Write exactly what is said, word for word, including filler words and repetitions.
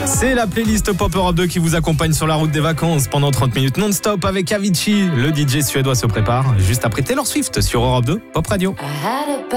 C'est la playlist Pop Europe deux qui vous accompagne sur la route des vacances pendant trente minutes non-stop avec Avicii. Le D J suédois se prépare juste après Taylor Swift sur Europe deux Pop Radio.